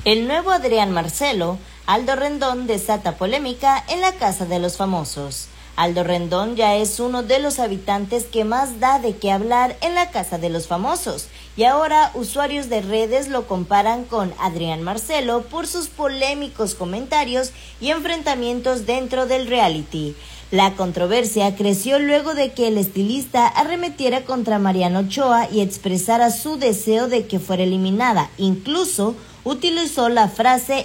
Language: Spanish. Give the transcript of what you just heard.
El nuevo Adrián Marcelo, Aldo Rendón, desata polémica en la Casa de los Famosos. Aldo Rendón ya es uno de los habitantes que más da de qué hablar en la Casa de los Famosos, y ahora usuarios de redes lo comparan con Adrián Marcelo por sus polémicos comentarios y enfrentamientos dentro del reality. La controversia creció luego de que el estilista arremetiera contra Mariana Ochoa y expresara su deseo de que fuera eliminada. Incluso utilizó la frase